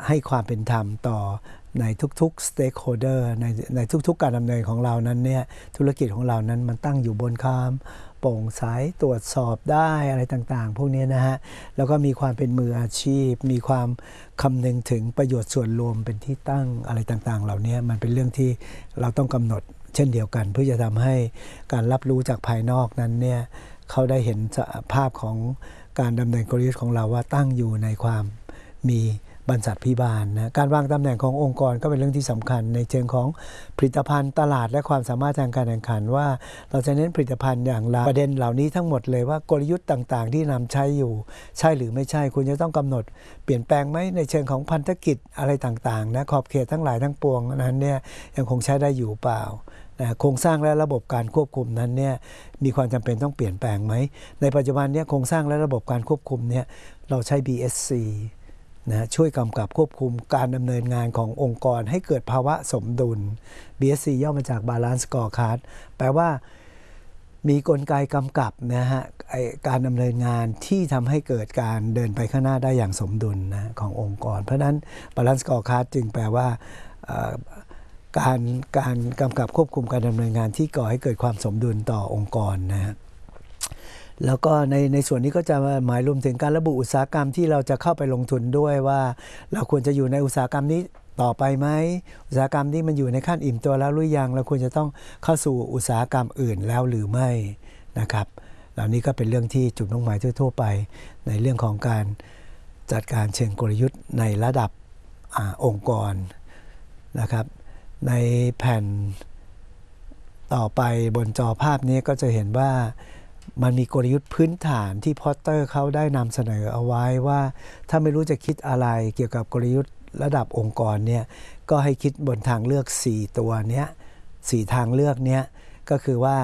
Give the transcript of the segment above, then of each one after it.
ให้ความเป็นธรรมต่อในทุกๆ stakeholder ในทุกๆการดำเนินของเรานั้นเนี่ยธุรกิจของเรานั้นมันตั้งอยู่บนความโปร่งใสตรวจสอบได้อะไรต่างๆพวกนี้นะฮะแล้วก็มีความเป็นมืออาชีพมีความคำนึงถึงประโยชน์ส่วนรวมเป็นที่ตั้งอะไรต่างๆเหล่านี้มันเป็นเรื่องที่เราต้องกำหนดเช่นเดียวกันเพื่อจะทำให้การรับรู้จากภายนอกนั้นเนี่ยเขาได้เห็นภาพของการดำเนินกลยุทธ์ของเราว่าตั้งอยู่ในความมีบรรษัทพิบาลนะการวางตำแหน่งขององค์กรก็เป็นเรื่องที่สำคัญในเชิงของผลิตภัณฑ์ตลาดและความสามารถทางการแข่งขันว่าเราจะเน้นผลิตภัณฑ์อย่างไรประเด็นเหล่านี้ทั้งหมดเลยว่ากลยุทธ์ต่างๆที่นำใช้อยู่ใช่หรือไม่ใช่คุณจะต้องกำหนดเปลี่ยนแปลงไหมในเชิงของพันธกิจอะไรต่างๆนะขอบเขตทั้งหลายทั้งปวงนั้นเนี่ยยังคงใช้ได้อยู่เปล่าโครงสร้างและระบบการควบคุมนั้นเนี่ยมีความจำเป็นต้องเปลี่ยนแปลงไหมในปัจจุบันเนี่ยโครงสร้างและระบบการควบคุมเนี่ยเราใช้ BSC นะช่วยกำกับควบคุมการดำเนินงานขององค์กรให้เกิดภาวะสมดุล BSC ย่อมาจาก Balance Scorecard แปลว่ามีกลไกกำกับนะฮะการดำเนินงานที่ทำให้เกิดการเดินไปข้างหน้าได้อย่างสมดุลนะขององค์กรเพราะนั้น Balance Scorecard จึงแปลว่าการกำกับควบคุมการดำเนินงานที่ก่อให้เกิดความสมดุลต่อองค์กรนะฮะแล้วก็ในส่วนนี้ก็จะหมายรวมถึงการระบุอุตสาหกรรมที่เราจะเข้าไปลงทุนด้วยว่าเราควรจะอยู่ในอุตสาหกรรมนี้ต่อไปไหมอุตสาหกรรมนี้มันอยู่ในขั้นอิ่มตัวแล้วหรือยังเราควรจะต้องเข้าสู่อุตสาหกรรมอื่นแล้วหรือไม่นะครับเหล่านี้ก็เป็นเรื่องที่จุดมุ่งหมายทั่วไปในเรื่องของการจัดการเชิงกลยุทธ์ในระดับองค์กรนะครับในแผ่นต่อไปบนจอภาพนี้ก็จะเห็นว่ามันมีกลยุทธ์พื้นฐานที่พอตเตอร์เขาได้นำเสนอเอาไว้ว่าถ้าไม่รู้จะคิดอะไรเกี่ยวกับกลยุทธ์ระดับองค์กรเนี่ยก็ให้คิดบนทางเลือก4ตัวเนี้ย4ทางเลือกเนี้ยก็คือว่า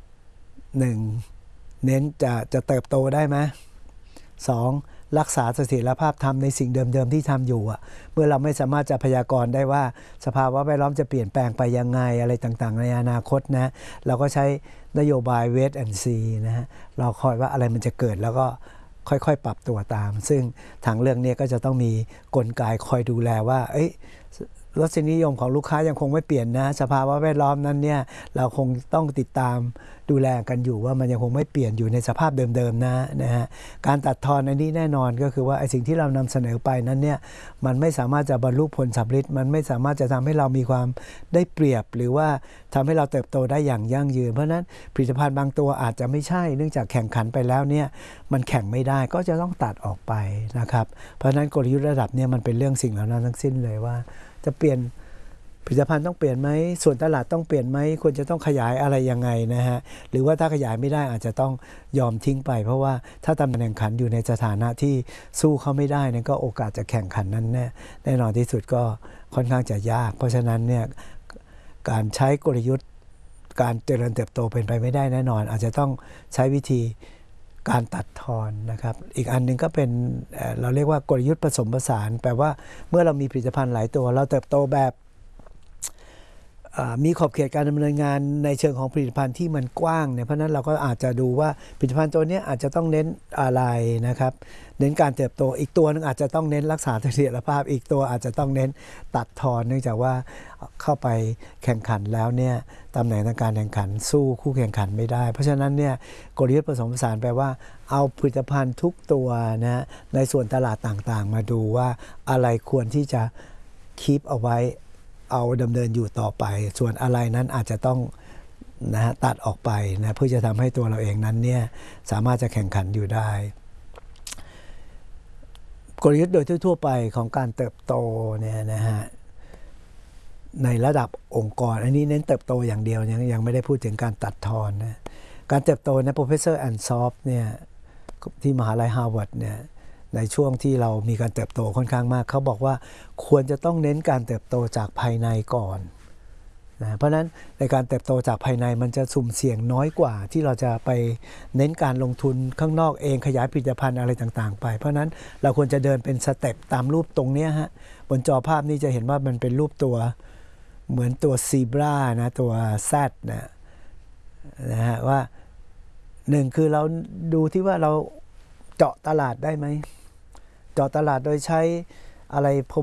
1เน้นจะเติบโตได้ไหม2รักษาเสถียรภาพทำในสิ่งเดิมๆที่ทำอยู่เมื่อเราไม่สามารถจะพยากรณ์ได้ว่าสภาวะแวดล้อมจะเปลี่ยนแปลงไปยังไงอะไรต่างๆในอนาคตนะเราก็ใช้นโยบาย wait and see นะฮะเราคอยว่าอะไรมันจะเกิดแล้วก็ค่อยๆปรับตัวตามซึ่งทางเรื่องนี้ก็จะต้องมีกลไกคอยดูแลว่ารสนิยมของลูกค้ายังคงไม่เปลี่ยนนะสภาวะแวดล้อมนั้นเนี่ยเราคงต้องติดตามดูแลกันอยู่ว่ามันยังคงไม่เปลี่ยนอยู่ในสภาพเดิมๆนะฮะการตัดทอนอันนี้แน่นอนก็คือว่าไอ้สิ่งที่เรานำเสนอไปนั้นเนี่ยมันไม่สามารถจะบรรลุผลสำเร็จมันไม่สามารถจะทำให้เรามีความได้เปรียบหรือว่าทำให้เราเติบโตได้อย่างยั่งยืนเพราะนั้นผลิตภัณฑ์บางตัวอาจจะไม่ใช่เนื่องจากแข่งขันไปแล้วเนี่ยมันแข่งไม่ได้ก็จะต้องตัดออกไปนะครับเพราะนั้นกลยุทธ์ระดับเนี่ยมันเป็นเรื่องสิ่งเหล่านั้นทั้งสิ้นเลยว่าจะเปลี่ยนผลิตภัณฑ์ต้องเปลี่ยนไหมส่วนตลาดต้องเปลี่ยนไหมควรจะต้องขยายอะไรยังไงนะฮะหรือว่าถ้าขยายไม่ได้อาจจะต้องยอมทิ้งไปเพราะว่าถ้าตำแหน่งขันอยู่ในสถานะที่สู้เขาไม่ได้เนี่ยก็โอกาสจะแข่งขันนั้นแน่นอนที่สุดก็ค่อนข้างจะยากเพราะฉะนั้นเนี่ยการใช้กลยุทธ์การเจริญเติบโตเป็นไปไม่ได้แน่นอนอาจจะต้องใช้วิธีการตัดทอนนะครับอีกอันนึงก็เป็นเราเรียกว่ากลยุทธ์ผสมผสานแปลว่าเมื่อเรามีผลิตภัณฑ์หลายตัวเราเติบโตแบบมีขอบเขตการดำเนินงานในเชิงของผลิตภัณฑ์ที่มันกว้างเนี่ยเพราะนั้นเราก็อาจจะดูว่าผลิตภัณฑ์ตัวนี้อาจจะต้องเน้นอะไรนะครับเน้นการเติบโตอีกตัวนึงอาจจะต้องเน้นรักษาเสถียรภาพอีกตัวอาจจะต้องเน้นตัดทอนเนื่องจากว่าเข้าไปแข่งขันแล้วเนี่ยตำแหน่งทางการแข่งขันสู้คู่แข่งขันไม่ได้เพราะฉะนั้นเนี่ยกลยุทธ์ผสมผสานแปลว่าเอาผลิตภัณฑ์ทุกตัวนะในส่วนตลาดต่างๆมาดูว่าอะไรควรที่จะคีปเอาไว้เอาดำเนินอยู่ต่อไปส่วนอะไรนั้นอาจจะต้องตัดออกไปนะเพื่อจะทำให้ตัวเราเองนั้นเนี่ยสามารถจะแข่งขันอยู่ได้กลยุทธ์โดยทั่วไปของการเติบโตเนี่ยนะฮะในระดับองค์กรอันนี้เน้นเติบโตอย่างเดียวยังไม่ได้พูดถึงการตัดทอนนะการเติบโตนะ Professor Ansoff เนี่ยที่มหาลัยฮาร์วาร์ดเนี่ยในช่วงที่เรามีการเติบโตค่อนข้างมากเขาบอกว่าควรจะต้องเน้นการเติบโตจากภายในก่อนนะเพราะฉะนั้นในการเติบโตจากภายในมันจะสุ่มเสี่ยงน้อยกว่าที่เราจะไปเน้นการลงทุนข้างนอกเองขยายผลิตภัณฑ์อะไรต่างๆไปเพราะนั้นเราควรจะเดินเป็นสเต็ปตามรูปตรงนี้ฮะบนจอภาพนี้จะเห็นว่ามันเป็นรูปตัวเหมือนตัวซีบรานะตัวแซดนะฮะว่าหนึ่งคือเราดูที่ว่าเราเจาะตลาดได้ไหมเจาะตลาดโดยใช้อะไร